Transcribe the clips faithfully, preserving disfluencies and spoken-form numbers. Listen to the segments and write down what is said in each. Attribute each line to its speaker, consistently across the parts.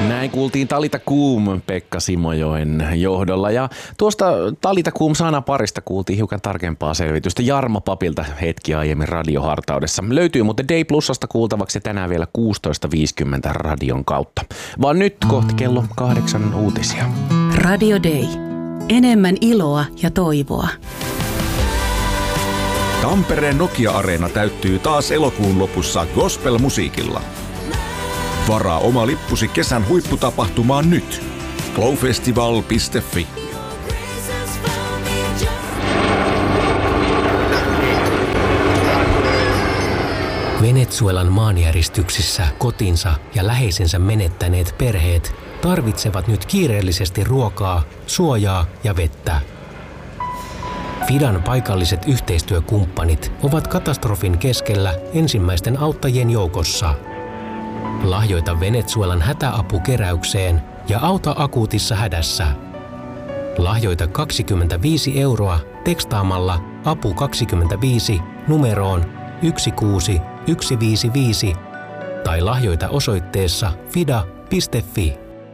Speaker 1: Näin kuultiin Talita Kum Pekka Simojoen johdolla. Ja tuosta Talita Kum -sanan parista kuultiin hiukan tarkempaa selvitystä Jarmo Papilta hetki aiemmin radiohartaudessa. Löytyy muuten Day Plusasta kuultavaksi tänään vielä kuusitoista viisikymmentä radion kautta. Vaan nyt kohti kello kahdeksan uutisia.
Speaker 2: Radio Day. Enemmän iloa ja toivoa.
Speaker 3: Tampereen Nokia-areena täyttyy taas elokuun lopussa gospel-musiikilla. Varaa oma lippusi kesän huipputapahtumaan nyt. glowfestival piste fi.
Speaker 4: Venezuelan maanjäristyksissä kotinsa ja läheisensä menettäneet perheet tarvitsevat nyt kiireellisesti ruokaa, suojaa ja vettä. Fidan paikalliset yhteistyökumppanit ovat katastrofin keskellä ensimmäisten auttajien joukossa. Lahjoita Venezuelan hätäapukeräykseen ja auta akuutissa hädässä. Lahjoita kaksikymmentäviisi euroa tekstaamalla apu kaksikymmentäviisi numeroon yksi kuusi yksi viisi viisi tai lahjoita osoitteessa fida piste fi.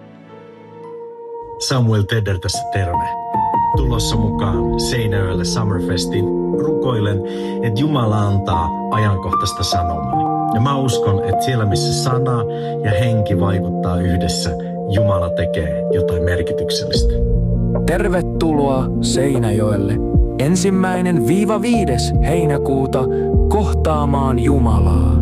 Speaker 5: Samuel Tedder tässä terve. Tulossa mukaan Seinäjoelle Summerfestiin rukoilen, että Jumala antaa ajankohtaista sanomaa. Ja mä uskon, että siellä missä sana ja henki vaikuttaa yhdessä, Jumala tekee jotain merkityksellistä.
Speaker 6: Tervetuloa Seinäjoelle ensimmäinen viiva viides heinäkuuta kohtaamaan Jumalaa.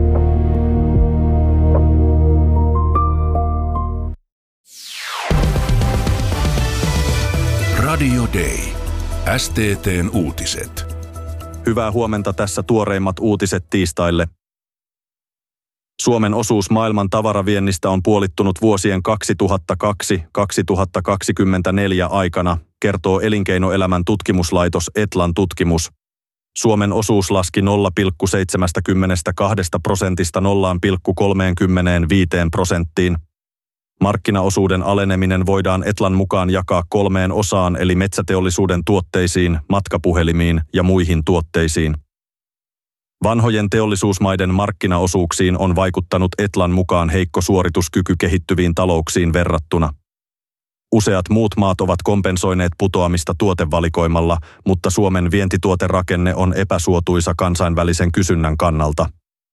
Speaker 3: Radio Day. S T T:n uutiset.
Speaker 7: Hyvää huomenta, tässä tuoreimmat uutiset tiistaille. Suomen osuus maailman tavaraviennistä on puolittunut vuosien kaksituhattakaksi kaksituhattakaksikymmentäneljä aikana, kertoo elinkeinoelämän tutkimuslaitos Etlan tutkimus. Suomen osuus laski nolla pilkku seitsemänkymmentäkaksi prosentista nolla pilkku kolmekymmentäviisi prosenttiin. Markkinaosuuden aleneminen voidaan Etlan mukaan jakaa kolmeen osaan, eli metsäteollisuuden tuotteisiin, matkapuhelimiin ja muihin tuotteisiin. Vanhojen teollisuusmaiden markkinaosuuksiin on vaikuttanut Etlan mukaan heikko suorituskyky kehittyviin talouksiin verrattuna. Useat muut maat ovat kompensoineet putoamista tuotevalikoimalla, mutta Suomen vientituoterakenne on epäsuotuisa kansainvälisen kysynnän kannalta.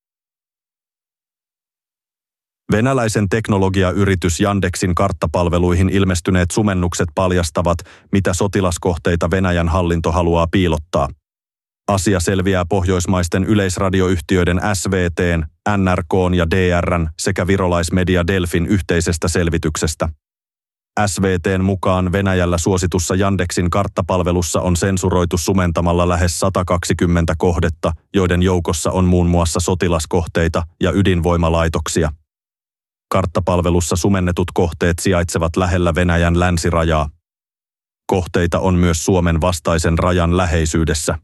Speaker 7: Venäläisen teknologiayritys Yandexin karttapalveluihin ilmestyneet sumennukset paljastavat, mitä sotilaskohteita Venäjän hallinto haluaa piilottaa. Asia selviää pohjoismaisten yleisradioyhtiöiden S V T:n, N R K:n ja D R:n sekä virolaismedia Delfin yhteisestä selvityksestä. S V T:n mukaan Venäjällä suositussa Yandexin karttapalvelussa on sensuroitu sumentamalla lähes sata kaksikymmentä kohdetta, joiden joukossa on muun muassa sotilaskohteita ja ydinvoimalaitoksia. Karttapalvelussa sumennetut kohteet sijaitsevat lähellä Venäjän länsirajaa. Kohteita on myös Suomen vastaisen rajan läheisyydessä.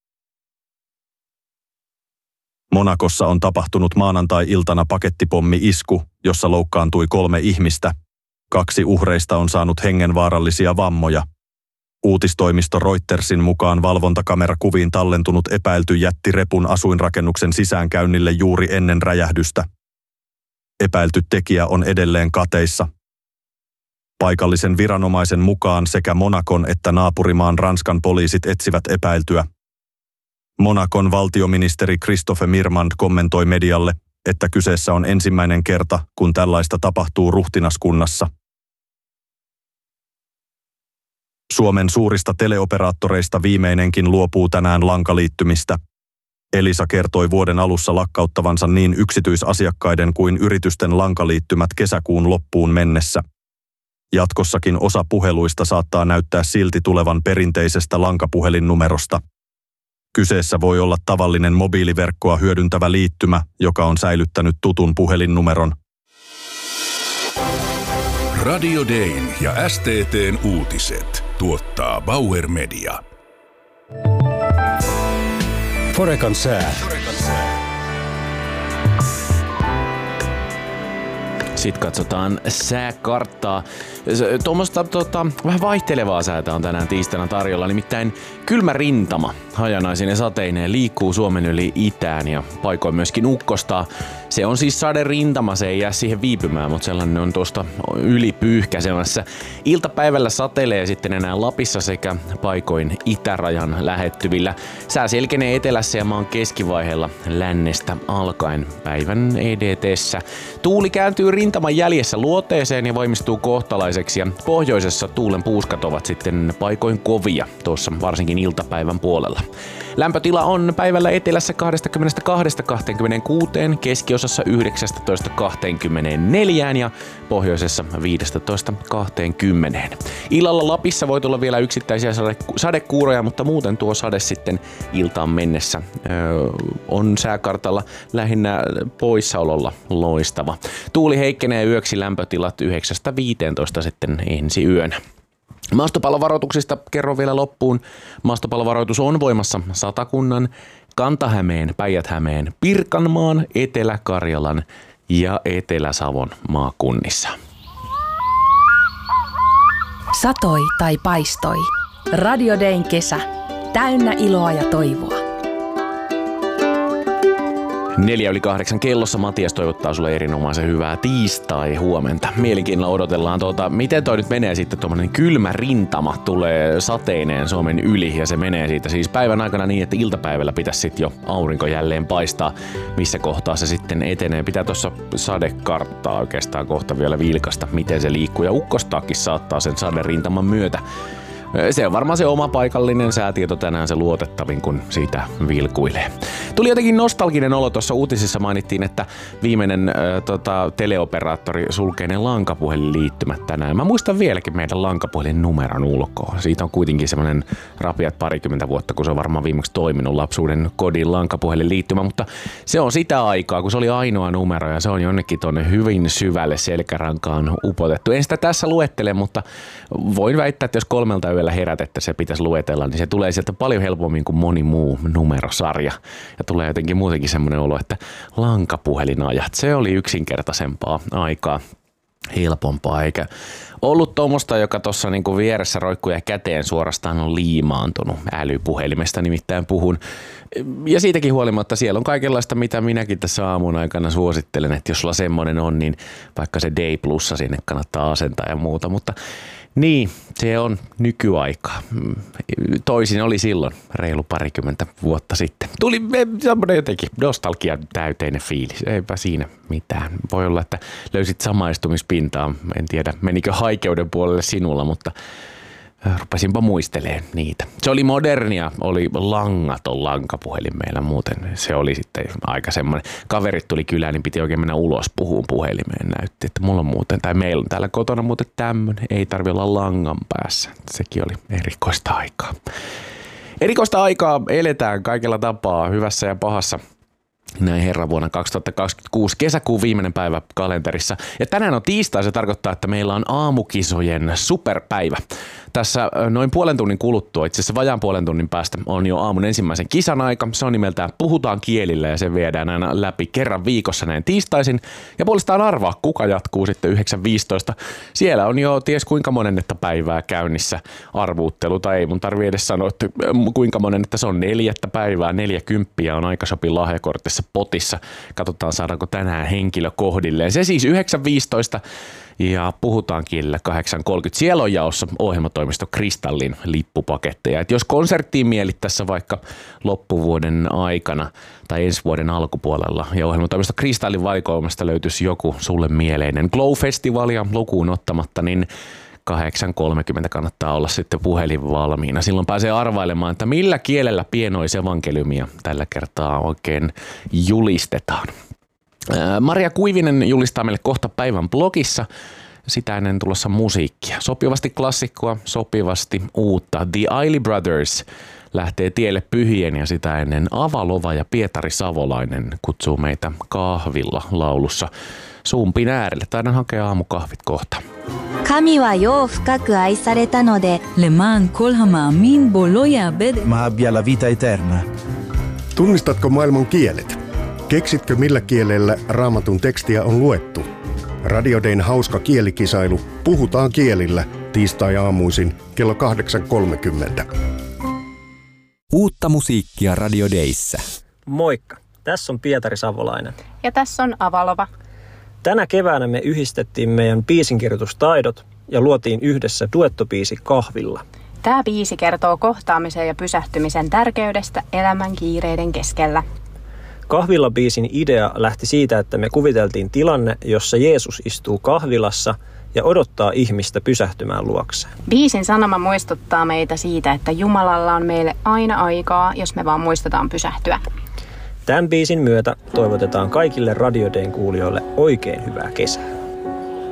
Speaker 7: Monacossa on tapahtunut maanantai-iltana pakettipommi-isku, jossa loukkaantui kolme ihmistä. Kaksi uhreista on saanut hengenvaarallisia vammoja. Uutistoimisto Reutersin mukaan valvontakamerakuviin tallentunut epäilty jätti repun asuinrakennuksen sisäänkäynnille juuri ennen räjähdystä. Epäilty tekijä on edelleen kateissa. Paikallisen viranomaisen mukaan sekä Monacon että naapurimaan Ranskan poliisit etsivät epäiltyä. Monacon valtioministeri Christophe Mirmand kommentoi medialle, että kyseessä on ensimmäinen kerta, kun tällaista tapahtuu ruhtinaskunnassa. Suomen suurista teleoperaattoreista viimeinenkin luopuu tänään lankaliittymistä. Elisa kertoi vuoden alussa lakkauttavansa niin yksityisasiakkaiden kuin yritysten lankaliittymät kesäkuun loppuun mennessä. Jatkossakin osa puheluista saattaa näyttää silti tulevan perinteisestä lankapuhelinnumerosta. Kyseessä voi olla tavallinen mobiiliverkkoa hyödyntävä liittymä, joka on säilyttänyt tutun puhelinnumeron.
Speaker 3: Radio Dayn ja S T T:n uutiset tuottaa Bauer Media.
Speaker 8: Forekan sää.
Speaker 1: Sitten katsotaan sääkarttaa. Tuommoista tota, vähän vaihtelevaa säätä on tänään tiistaina tarjolla, nimittäin kylmä rintama hajanaisine sateineen liikkuu Suomen yli itään ja paikoin myöskin ukkostaa. Se on siis saderintama, se ei jää siihen viipymään, mutta sellainen on tuosta yli pyyhkäsemässä. Iltapäivällä satelee sitten enää Lapissa sekä paikoin itärajan lähettyvillä. Sää selkenee etelässä ja maan keskivaiheella lännestä alkaen päivän E D T:ssä. Tuuli kääntyy rintaman jäljessä luoteeseen ja voimistuu kohtalaiseksi ja pohjoisessa tuulen puuskat ovat sitten paikoin kovia tuossa varsinkin iltapäivän puolella. Lämpötila on päivällä etelässä kaksikymmentäkaksi kaksikymmentäkuusi, keskiosassa yhdeksäntoista kaksikymmentäneljä ja pohjoisessa viisitoista kaksikymmentä. Illalla Lapissa voi tulla vielä yksittäisiä sadekuuroja, mutta muuten tuo sade sitten iltaan mennessä öö, on sääkartalla lähinnä poissaololla loistava. Tuuli heikkenee yöksi, lämpötilat yhdeksästä viiteentoista sitten ensi yönä. Maastopallovaroituksista kerron vielä loppuun. Maastopallovaroitus on voimassa Satakunnan, Kanta-Hämeen, Päijät-Hämeen, Pirkanmaan, Etelä-Karjalan ja Etelä-Savon maakunnissa.
Speaker 2: Satoi tai paistoi. Radio Dayn kesä. Täynnä iloa ja toivoa.
Speaker 1: Neljä yli kahdeksan kellossa Matias toivottaa sulle erinomaisen hyvää tiistai huomenta. Mielenkiinnolla odotellaan tuota, miten toi nyt menee sitten tuommoinen kylmä rintama tulee sateineen Suomen yli ja se menee siitä siis päivän aikana niin, että iltapäivällä pitäisi sitten jo aurinko jälleen paistaa, missä kohtaa se sitten etenee. Pitää tuossa sadekarttaa oikeastaan kohta vielä vilkasta, miten se liikkuu ja ukkostaakin saattaa sen saderintaman myötä. Se on varmaan se oma paikallinen säätieto tänään se luotettavin, kun siitä vilkuilee. Tuli jotenkin nostalginen olo tuossa uutisissa, mainittiin, että viimeinen äh, tota, teleoperaattori sulkee ne lankapuhelinliittymät tänään. Mä muistan vieläkin meidän lankapuhelin numeron ulkoa. Siitä on kuitenkin semmoinen rapiat parikymmentä vuotta, kun se on varmaan viimeksi toiminut lapsuuden kodin lankapuhelinliittymä, mutta se on sitä aikaa, kun se oli ainoa numero ja se on jonnekin tonne hyvin syvälle selkärankaan upotettu. En sitä tässä luettele, mutta voin väittää, että jos kolmelta yöllä herät, että se pitäisi luetella, niin se tulee sieltä paljon helpommin kuin moni muu numerosarja. Ja tulee jotenkin muutenkin semmoinen olo, että lankapuhelinajat, se oli yksinkertaisempaa aikaa, helpompaa, eikä ollut tuommoista, joka tuossa niinku vieressä roikkuja käteen suorastaan on liimaantunut. Älypuhelimesta nimittäin puhun. Ja siitäkin huolimatta siellä on kaikenlaista, mitä minäkin tässä aamun aikana suosittelen, että jos sulla semmoinen on, niin vaikka se Day Plussa sinne kannattaa asentaa ja muuta, mutta niin, se on nykyaikaa. Toisin oli silloin, reilu parikymmentä vuotta sitten. Tuli semmoinen jotenkin nostalgia täyteinen fiilis, eipä siinä mitään. Voi olla, että löysit samaistumispintaa, en tiedä menikö haikeuden puolelle sinulla, mutta rupesinpa muistelemaan niitä. Se oli modernia, oli langaton lankapuhelin meillä muuten. Se oli sitten aika semmoinen. Kaverit tuli kylään, niin piti oikein mennä ulos puhuun puhelimeen. Näytti, että mulla on muuten, tai meillä on täällä kotona muuten tämmöinen. Ei tarvi olla langan päässä. Sekin oli erikoista aikaa. Erikoista aikaa eletään kaikella tapaa, hyvässä ja pahassa. Näin herran vuonna kaksituhattakaksikymmentäkuusi, kesäkuun viimeinen päivä kalenterissa. Ja tänään on tiistai, se tarkoittaa, että meillä on aamukisojen superpäivä. Tässä noin puolen tunnin kuluttua, itse asiassa vajaan puolen tunnin päästä, on jo aamun ensimmäisen kisan aika. Se on nimeltään Puhutaan kielillä ja se viedään aina läpi kerran viikossa näin tiistaisin. Ja puolestaan arvaa, kuka jatkuu sitten yhdeksän viisitoista. Siellä on jo ties kuinka monennetta päivää käynnissä arvuuttelu, tai ei mun tarvitse edes sanoa, että kuinka monennetta se on neljättä päivää, neljäkymppiä on Aikasopi lahjakortissa potissa. Katsotaan saadaanko tänään henkilö kohdilleen. Se siis yhdeksän viisitoista. Ja Puhutaan kielellä kahdeksan kolmekymmentä. Siellä on jaossa ohjelmatoimisto Kristallin lippupaketteja. Et jos konserttiin mielit tässä vaikka loppuvuoden aikana tai ensi vuoden alkupuolella ja ohjelmatoimisto Kristallin valikoimasta löytyisi joku sulle mieleinen Glow-festivaalia lukuun ottamatta, niin kahdeksan kolmekymmentä kannattaa olla sitten puhelin valmiina. Silloin pääsee arvailemaan, että millä kielellä pienoisevankeliumia tällä kertaa oikein julistetaan. Maria Kuivinen julistaa meille kohta päivän blogissa. Sitä ennen tulossa musiikkia. Sopivasti klassikkoa, sopivasti uutta. The Ailey Brothers lähtee tielle pyhien ja sitä ennen Avalova ja Pietari Savolainen kutsuu meitä kahvilla laulussa suumpin äärelle. Taidan hakea aamukahvit kohta.
Speaker 8: 神は世を深く愛されたので
Speaker 9: למען כל המאמין בו לא יאבד.
Speaker 10: Ma abbia la vita eterna.
Speaker 11: Tunnistatko maailman kielet? Keksitkö millä kielellä Raamatun tekstiä on luettu?
Speaker 10: Radio Dayn hauska kielikisailu Puhutaan kielillä tiistai-aamuisin kello kahdeksan kolmekymmentä.
Speaker 11: Uutta musiikkia Radio Dayssä.
Speaker 12: Moikka, tässä on Pietari Savolainen.
Speaker 13: Ja tässä on Avalova.
Speaker 12: Tänä keväänä me yhdistettiin meidän biisinkirjoitustaidot ja luotiin yhdessä duettobiisi Kahvilla.
Speaker 13: Tämä biisi kertoo kohtaamisen ja pysähtymisen tärkeydestä elämän kiireiden keskellä.
Speaker 12: Kahvila-biisin idea lähti siitä, että me kuviteltiin tilanne, jossa Jeesus istuu kahvilassa ja odottaa ihmistä pysähtymään luokseen.
Speaker 13: Biisin sanoma muistuttaa meitä siitä, että Jumalalla on meille aina aikaa, jos me vaan muistetaan pysähtyä.
Speaker 12: Tämän biisin myötä toivotetaan kaikille Radio Dayn kuulijoille oikein hyvää kesää.